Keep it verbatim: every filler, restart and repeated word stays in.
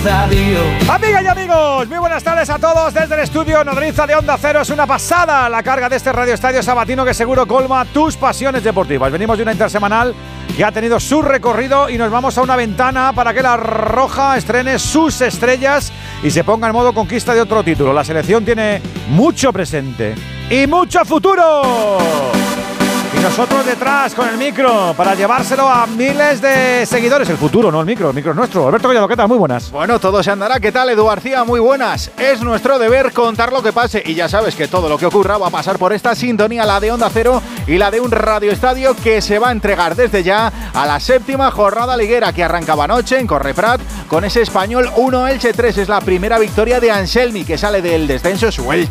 Estadio. Amigas y amigos, muy buenas tardes a todos desde el estudio Nodriza de Onda Cero. Es una pasada la carga de este Radio Estadio sabatino que seguro colma tus pasiones deportivas. Venimos de una intersemanal que ha tenido su recorrido y nos vamos a una ventana para que la Roja estrene sus estrellas y se ponga en modo conquista de otro título. La selección tiene mucho presente y mucho futuro. Y nosotros detrás con el micro para llevárselo a miles de seguidores. El futuro, no el micro, el micro es nuestro. Alberto Collado, ¿qué tal? Muy buenas. Bueno, todo se andará. ¿Qué tal, Edu García? Muy buenas. Es nuestro deber contar lo que pase y ya sabes que todo lo que ocurra va a pasar por esta sintonía, la de Onda Cero y la de un Radio Estadio que se va a entregar desde ya a la séptima jornada liguera que arrancaba anoche en Correprat con ese Español uno Elche tres. Es la primera victoria de Anselmi que sale del descenso, su Elche